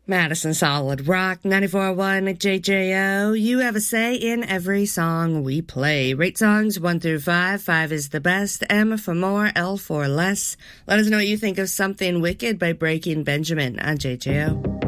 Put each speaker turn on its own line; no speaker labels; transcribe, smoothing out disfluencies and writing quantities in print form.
Madison Solid Rock 94.1 JJO. You have a say in every song we play. Rate songs 1 through 5. 5 is the best. M for more, L for less. Let us know what you think of Something Wicked by Breaking Benjamin on JJO.